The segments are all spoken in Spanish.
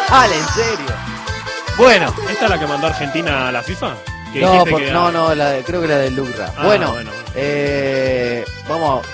Dale, en serio. Bueno. ¿Esta es la que mandó Argentina a la FIFA? No, creo que la de Lucra. Bueno, vamos.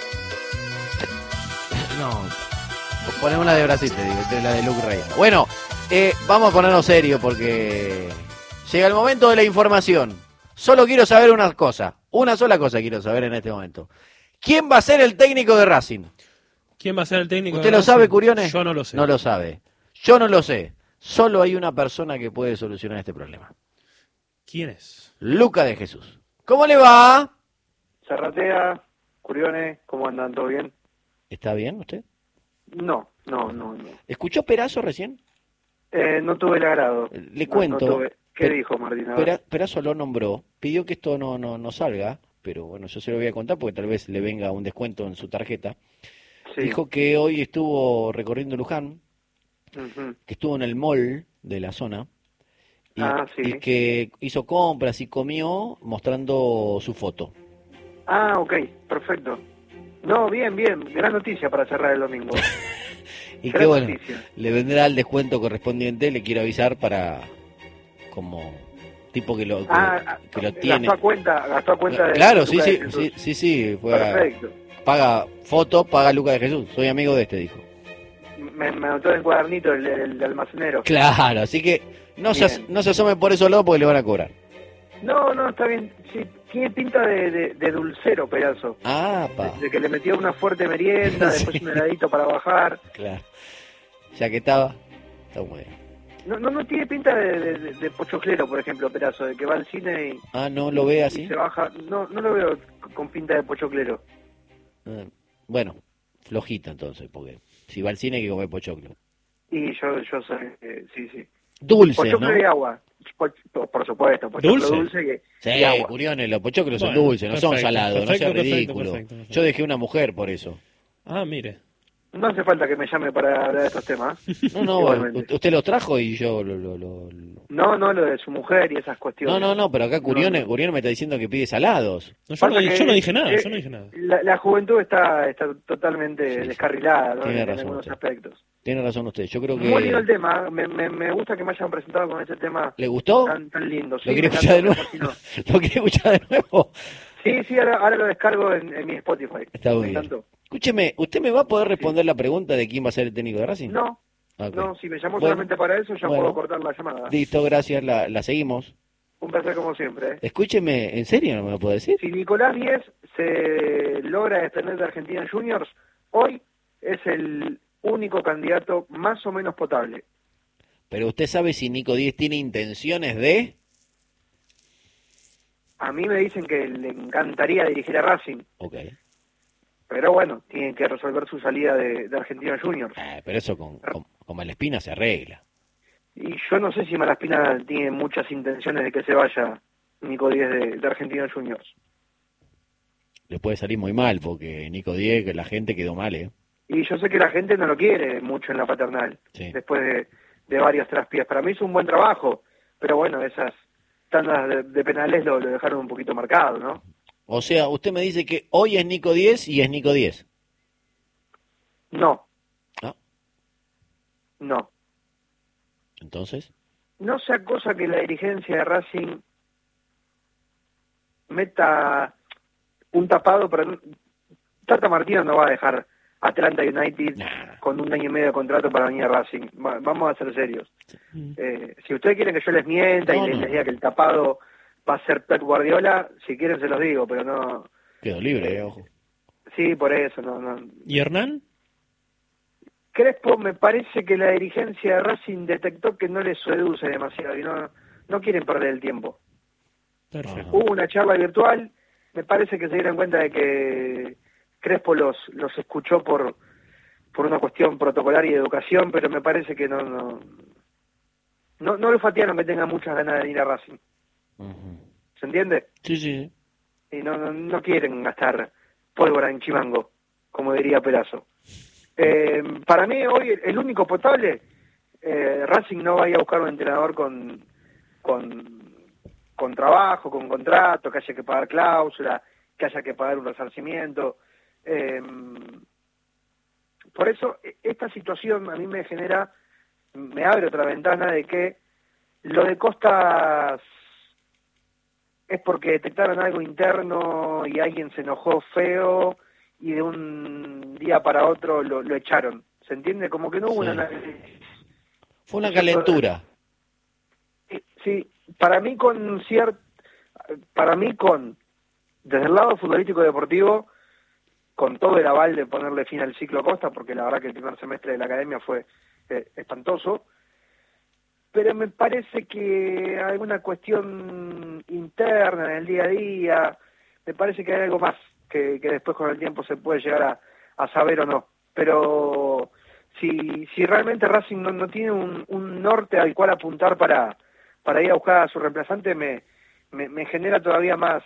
No, poné una de Brasil, te digo, la de Lucra. Bueno, vamos a ponernos serio porque llega el momento de la información. Solo quiero saber una cosa, una sola cosa quiero saber en este momento. ¿Quién va a ser el técnico de Racing? ¿Quién va a ser el técnico? ¿Usted lo sabe, Curiones? Yo no lo sé. No lo sabe. Yo no lo sé. Solo hay una persona que puede solucionar este problema. ¿Quién es? Luca de Jesús. ¿Cómo le va? Zarratea, Curiones, ¿cómo andan? ¿Todo bien? ¿Está bien usted? No. ¿Escuchó Perazo recién? No tuve el agrado. Le cuento. ¿Qué dijo Martín? Perazo lo nombró, pidió que esto no salga, pero bueno, yo se lo voy a contar porque tal vez le venga un descuento en su tarjeta. Sí. Dijo que hoy estuvo recorriendo Luján, que estuvo en el mall de la zona, y que hizo compras y comió mostrando su foto. Ah, ok, perfecto. No, bien, gran noticia para cerrar el domingo. Y que bueno, le vendrá el descuento correspondiente, le quiero avisar para como tipo que lo tiene. Gastó a cuenta de claro, Luca sí, fue perfecto. Paga foto, paga Luca de Jesús, soy amigo de este, dijo. Me anotó en el cuadernito el de almacenero. Claro, así que no se asome por eso lado porque le van a cobrar. No, está bien. Sí, tiene pinta de dulcero, Perazo. De que le metió una fuerte merienda, después un heladito para bajar. Claro. Ya que está muy bien. No tiene pinta de pochoclero, por ejemplo, Perazo, de que va al cine y... ¿no lo ve así? Y se baja. No lo veo con pinta de pochoclero. Bueno, flojita entonces, porque si va al cine hay que comer pochoclo. Y yo sé, sí. Dulce, pochoclo, ¿no? Y agua. Por supuesto, pochoclo dulce y agua. Curiones, los pochoclos son dulces, no son salados, no sea ridículo. Perfecto. Yo dejé una mujer por eso. Ah, mire. No hace falta que me llame para hablar de estos temas. No, usted los trajo y yo No, lo de su mujer y esas cuestiones. No, pero acá Curiones me está diciendo que pide salados. No, yo no dije nada, La juventud está totalmente descarrilada, ¿no? Tiene en razón algunos usted. aspectos. Tiene razón usted, yo creo que... Muy lindo el tema, me gusta que me hayan presentado con ese tema. ¿Le gustó? Tan lindo. Sí, ¿Lo quiere escuchar de nuevo? ¿Lo quiere escuchar de nuevo? Sí, ahora lo descargo en mi Spotify. Está muy bien. Escúcheme, ¿usted me va a poder responder la pregunta de quién va a ser el técnico de Racing? No, si me llamó solamente para eso, ya puedo cortar la llamada. Listo, gracias, la seguimos. Un placer como siempre. Escúcheme, ¿en serio no me lo puede decir? Si Nicolás Díez se logra extender de Argentina Juniors, hoy es el único candidato más o menos potable. Pero usted sabe si Nico Díez tiene intenciones de... A mí me dicen que le encantaría dirigir a Racing. Ok. Pero bueno, tienen que resolver su salida de Argentina Juniors. Pero eso con Malespina se arregla. Y yo no sé si Malaspina tiene muchas intenciones de que se vaya Nico Díez de Argentina Juniors. Le puede salir muy mal porque Nico Díez, que la gente quedó mal, Y yo sé que la gente no lo quiere mucho en la paternal, después de varios traspiés. Para mí es un buen trabajo, pero bueno, esas tandas de penales lo dejaron un poquito marcado, ¿no? O sea, usted me dice que hoy es Nico Díez y es Nico Díez. No. ¿Ah? No. ¿Entonces? No sea cosa que la dirigencia de Racing meta un tapado, pero Tata Martino no va a dejar Atlanta United con 1 año y medio de contrato para venir a Racing. Vamos a ser serios. Si ustedes quieren que yo les mienta y les diga que el tapado va a ser Pep Guardiola, si quieren se los digo, pero no... Quedó libre, ojo. Sí, por eso, no. ¿Y Hernán? Crespo, me parece que la dirigencia de Racing detectó que no les seduce demasiado y no quieren perder el tiempo. Perfecto. Hubo una charla virtual, me parece que se dieron cuenta de que Crespo los escuchó por una cuestión protocolar y de educación, pero me parece que no lo fatiaron que tenga muchas ganas de ir a Racing. ¿Se entiende? Sí. Y no quieren gastar pólvora en chimango, como diría Perazo. Para mí hoy el único potable, Racing no vaya a buscar un entrenador con trabajo, con contrato, que haya que pagar cláusula, que haya que pagar un resarcimiento. Por eso esta situación a mí me genera me abre otra ventana de que lo de Costas es porque detectaron algo interno y alguien se enojó feo y de un día para otro lo echaron. ¿Se entiende? Como que no hubo una análisis. Fue una calentura. Sí, para mí desde el lado futbolístico deportivo, con todo el aval de ponerle fin al ciclo Costa, porque la verdad que el primer semestre de la academia fue espantoso, pero me parece que hay alguna cuestión interna en el día a día, me parece que hay algo más que después con el tiempo se puede llegar a saber o no, pero si realmente Racing no tiene un norte al cual apuntar para ir a buscar a su reemplazante, me genera todavía más,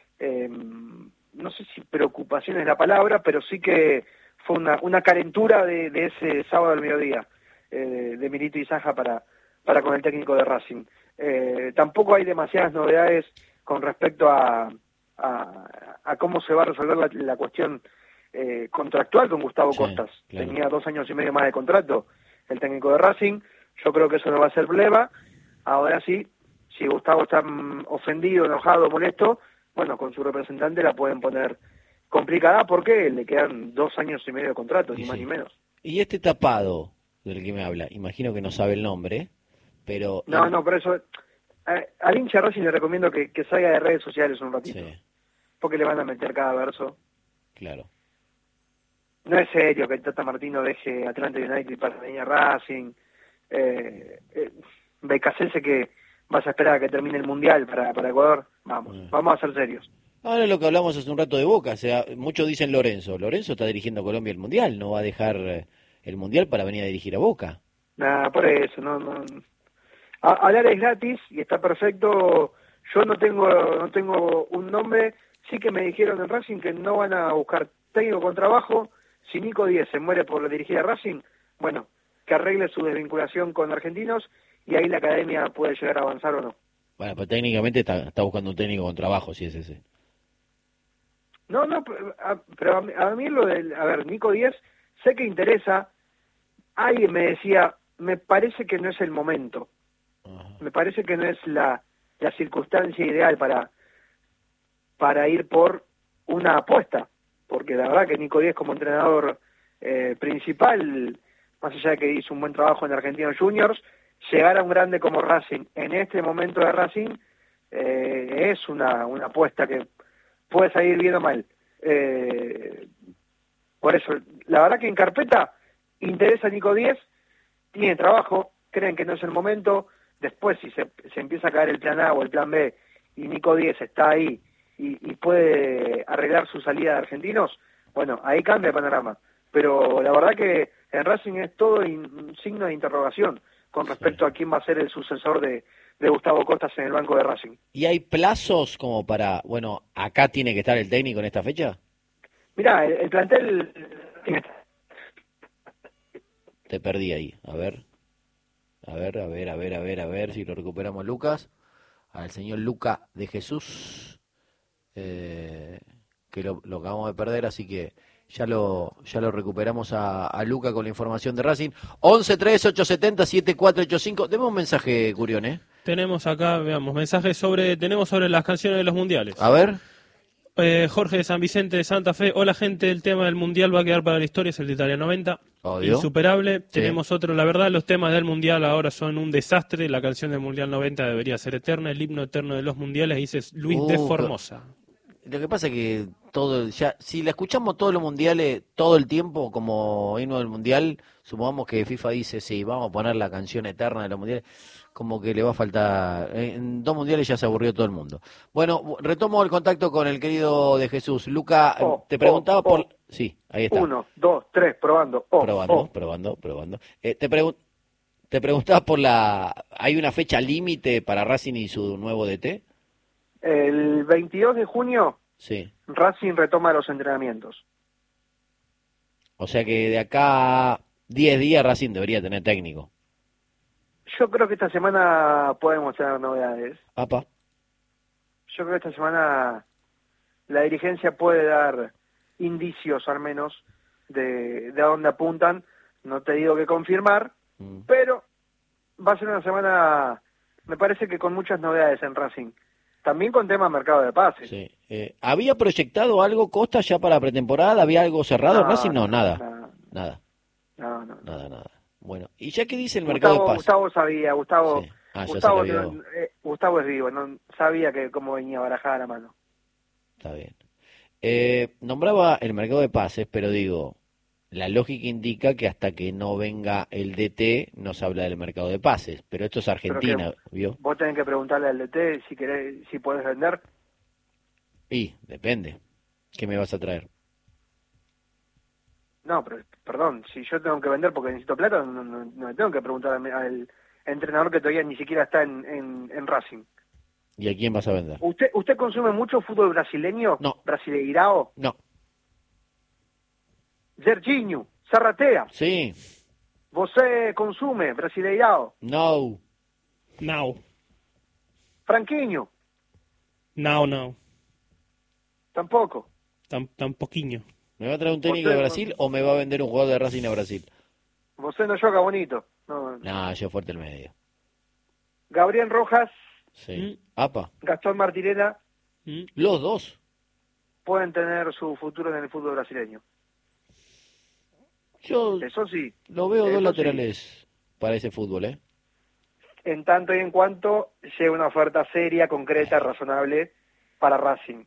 no sé si preocupación es la palabra, pero sí que fue una calentura de ese sábado al mediodía, de Milito y Saja para con el técnico de Racing. Tampoco hay demasiadas novedades con respecto a cómo se va a resolver la cuestión contractual con Gustavo Costas. Claro. Tenía 2 años y medio más de contrato el técnico de Racing. Yo creo que eso no va a ser problema. Ahora sí, si Gustavo está ofendido, enojado, molesto, bueno, con su representante la pueden poner complicada porque le quedan 2 años y medio de contrato, ni más ni menos. Y este tapado del que me habla, imagino que no sabe el nombre, pero... No, por eso, al hincha Racing le recomiendo que salga de redes sociales un ratito, porque le van a meter cada verso. Claro. No es serio que el Tata Martino deje Atlanta United para venir a Racing. Becasese que vas a esperar a que termine el Mundial para Ecuador. Vamos a ser serios. Ahora lo que hablamos hace un rato de Boca, o sea, muchos dicen Lorenzo está dirigiendo a Colombia el Mundial, no va a dejar el Mundial para venir a dirigir a Boca. Nada, por eso, no. Hablar es gratis y está perfecto. Yo no tengo un nombre, sí que me dijeron en Racing que no van a buscar técnico con trabajo. Si Nico Díez se muere por dirigir a Racing, bueno, que arregle su desvinculación con Argentinos y ahí la academia puede llegar a avanzar o no. Bueno, pero técnicamente está buscando un técnico con trabajo, si es ese. No, pero a mí lo del... A ver, Nico Díez, sé que interesa. Alguien me decía, me parece que no es el momento. Ajá. Me parece que no es la circunstancia ideal para ir por una apuesta. Porque la verdad que Nico Díez como entrenador principal, más allá de que hizo un buen trabajo en Argentinos Juniors, llegar a un grande como Racing en este momento de Racing es una apuesta que puede salir bien o mal. Por eso, la verdad que en carpeta interesa a Nico Díez, tiene trabajo, creen que no es el momento, después si se empieza a caer el plan A o el plan B y Nico Díez está ahí y puede arreglar su salida de Argentinos, bueno, ahí cambia el panorama. Pero la verdad que en Racing es todo un signo de interrogación con respecto a quién va a ser el sucesor de Gustavo Costas en el banco de Racing. ¿Y hay plazos como para, bueno, acá tiene que estar el técnico en esta fecha? Mirá, el plantel... Te perdí ahí, a ver si lo recuperamos, Lucas, al señor Luca de Jesús, que lo acabamos de perder, así que ya lo recuperamos a Luca con la información de Racing. 11-3870-7485. Deme un mensaje, Curión, Tenemos acá, veamos, mensajes tenemos sobre las canciones de los mundiales. A ver. Jorge de San Vicente de Santa Fe. Hola, gente, el tema del mundial va a quedar para la historia, es el de Italia 90. Obvio. Insuperable. Sí. Tenemos otro, la verdad, los temas del mundial ahora son un desastre. La canción del mundial 90 debería ser eterna. El himno eterno de los mundiales, dice Luis de Formosa. Lo que pasa es que si la escuchamos todos los mundiales, todo el tiempo como himno del mundial, supongamos que FIFA dice, sí, vamos a poner la canción eterna de los mundiales, como que le va a faltar. En 2 mundiales ya se aburrió todo el mundo. Bueno, retomo el contacto con el querido de Jesús. Luca, te preguntaba por... Sí, ahí está. 1, 2, 3, probando. Probando. Te preguntaba por ¿hay una fecha límite para Racing y su nuevo DT? El 22 de junio, sí. Racing retoma los entrenamientos. O sea que de acá a 10 días Racing debería tener técnico. Yo creo que esta semana podemos tener novedades. Apa. Yo creo que esta semana la dirigencia puede dar indicios al menos de a dónde apuntan. No te digo que confirmar, pero va a ser una semana, me parece que con muchas novedades en Racing. También con tema mercado de pases. Sí. ¿Había proyectado algo Costa ya para pretemporada? ¿Había algo cerrado en Racing? No, nada. Nada. Bueno, y ya que dice el mercado de pases. Gustavo sabía, Gustavo. Sí. Gustavo es vivo, no sabía que cómo venía barajada la mano. Está bien. Nombraba el mercado de pases, pero digo, la lógica indica que hasta que no venga el DT no se habla del mercado de pases, pero esto es Argentina, ¿vio? Vos tenés que preguntarle al DT si podés vender. Y depende. ¿Qué me vas a traer? No, pero perdón, si yo tengo que vender porque necesito plata, no le tengo que preguntar al entrenador que todavía ni siquiera está en Racing. ¿Y a quién vas a vender? ¿Usted consume mucho fútbol brasileño? No. ¿Brasileirao? No. Serginho, Zarratea. Sí. ¿Você consume Brasileirao? No. Franquinho. No. Tampoco. Tan poquinho. ¿Me va a traer un técnico de Brasil o me va a vender un jugador de Racing a Brasil? Você no juega bonito. No, yo fuerte el medio. Gabriel Rojas. Sí. Apa. Gastón Martirena. Los dos. Pueden tener su futuro en el fútbol brasileño. Eso sí. Lo veo dos laterales para ese fútbol, ¿eh? En tanto y en cuanto llegue una oferta seria, concreta, razonable para Racing.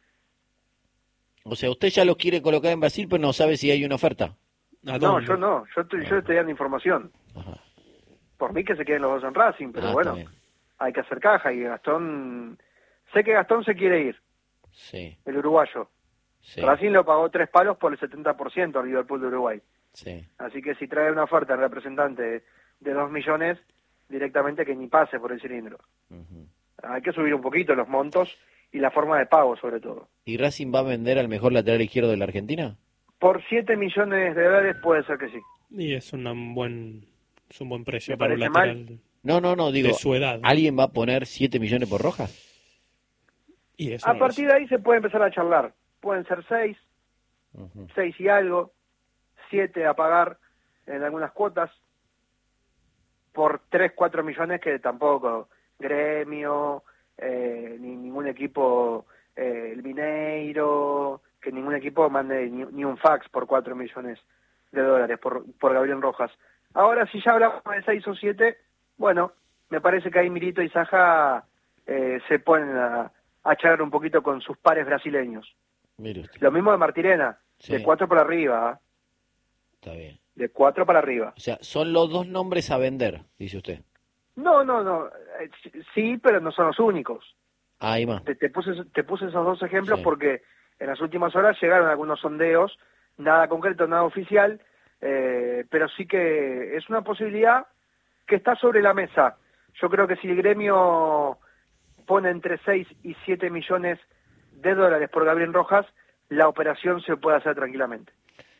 O sea, usted ya los quiere colocar en Brasil, pero no sabe si hay una oferta. No, yo no. Yo estoy dando información. Ajá. Por mí que se queden los dos en Racing, pero bueno, hay que hacer caja y Gastón... Sé que Gastón se quiere ir. Sí. El uruguayo. Sí. Racing lo pagó 3 palos por el 70% al Liverpool de Uruguay. Sí. Así que si trae una oferta al representante de 2 millones, directamente que ni pase por el cilindro. Hay que subir un poquito los montos y la forma de pago, sobre todo. ¿Y Racing va a vender al mejor lateral izquierdo de la Argentina? Por 7 millones de dólares puede ser que sí. Y es un buen precio para un lateral. No, digo, de su edad. ¿Alguien va a poner 7 millones por Rojas? Y eso a partir de ahí se puede empezar a charlar. Pueden ser 6, 6 y algo, 7 a pagar en algunas cuotas, por 3, 4 millones que tampoco Gremio, ni ningún equipo, el Mineiro, que ningún equipo mande ni un fax por 4 millones de dólares por Gabriel Rojas. Ahora, si ya hablamos de 6 o 7, bueno, me parece que ahí Milito y Saja se ponen a charlar un poquito con sus pares brasileños. Lo mismo de Martirena, sí. De 4 para arriba. Está bien. De 4 para arriba. O sea, son los dos nombres a vender, dice usted. No. Sí, pero no son los únicos. Ahí va. Te puse esos dos ejemplos porque en las últimas horas llegaron algunos sondeos, nada concreto, nada oficial, pero sí que es una posibilidad que está sobre la mesa. Yo creo que si el Gremio pone entre 6 y 7 millones de dólares por Gabriel Rojas, la operación se puede hacer tranquilamente.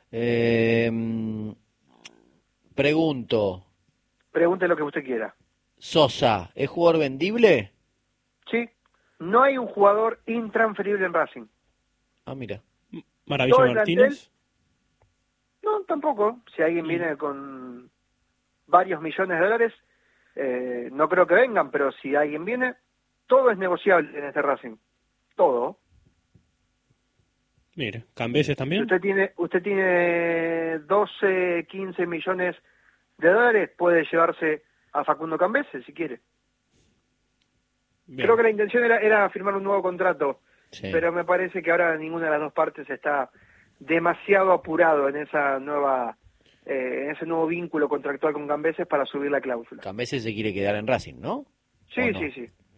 Pregunto. Pregunte lo que usted quiera. Sosa, ¿es jugador vendible? Sí. No hay un jugador intransferible en Racing. Ah, mira. Maravilla Martínez. No, tampoco. Si alguien viene con varios millones de dólares, no creo que vengan, pero si alguien viene, todo es negociable en este Racing. Todo. Mire, ¿Cambeses también? Usted tiene 12, 15 millones de dólares, puede llevarse a Facundo Cambeses si quiere. Bien. Creo que la intención era firmar un nuevo contrato, pero me parece que ahora ninguna de las dos partes está demasiado apurado en esa en ese nuevo vínculo contractual con Cambeses para subir la cláusula. Cambeses se quiere quedar en Racing, ¿no? Sí, no?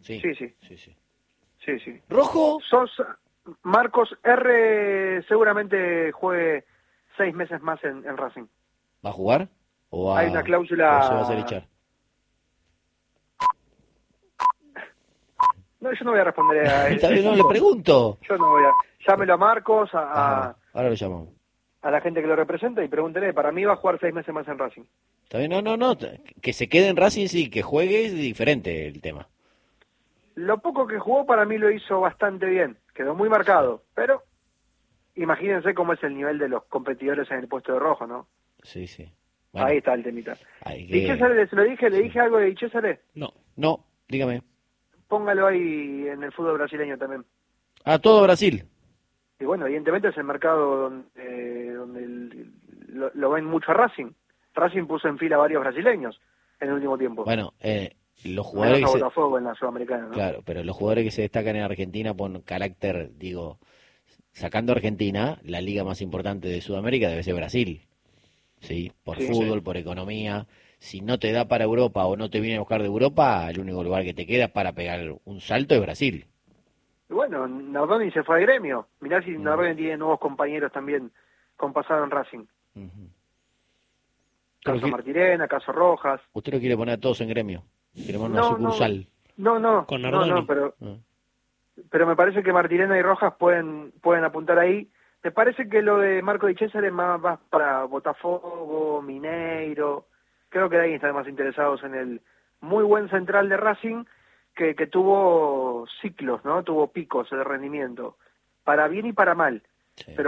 Sí. ¿Rojo? Marcos R. seguramente juegue 6 meses más en Racing. ¿Va a jugar? Hay una cláusula... ¿O se va a hacer echar? No, yo no voy a responder a eso. Está bien, no le pregunto. Yo no voy a... Llámelo a Marcos, ahora lo llamamos. A la gente que lo representa y pregúntele, para mí va a jugar 6 meses más en Racing. Está bien, no. Que se quede en Racing, sí, que juegue es diferente el tema. Lo poco que jugó para mí lo hizo bastante bien. Quedó muy marcado, pero imagínense cómo es el nivel de los competidores en el puesto de rojo, ¿no? Sí. Bueno, ahí está el temita. Que... Di César, se lo dije, le dije algo de Di César. No, dígame. Póngalo ahí en el fútbol brasileño también. Todo Brasil. Y bueno, evidentemente es el mercado donde lo ven mucho a Racing. Racing puso en fila a varios brasileños en el último tiempo. Bueno, los jugadores que Botafogo en la Sudamericana, ¿no? Claro, pero los jugadores que se destacan en Argentina por carácter, digo, sacando Argentina, la liga más importante de Sudamérica debe ser Brasil. ¿Sí? Por fútbol, por economía. Si no te da para Europa o no te viene a buscar de Europa, el único lugar que te queda para pegar un salto es Brasil. Y bueno, Nardoni se fue al Gremio. Mirá si Nardoni tiene nuevos compañeros también con pasado en Racing. Caso Martirena, caso Rojas. ¿Usted lo quiere poner a todos en Gremio? Queremos una sucursal. No, con Nardoni. Pero me parece que Martirena y Rojas pueden apuntar ahí. Me parece que lo de Marco Di César es más para Botafogo, Mineiro. Creo que de ahí están más interesados en el muy buen central de Racing que tuvo ciclos, ¿no? Tuvo picos de rendimiento, para bien y para mal. Sí. Pero